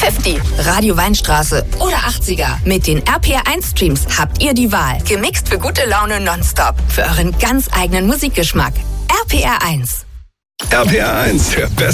50-50. Radio Weinstraße oder 80er. Mit den RPR1-Streams habt ihr die Wahl. Gemixt für gute Laune nonstop. Für euren ganz eigenen Musikgeschmack. RPR1. RPR1, der beste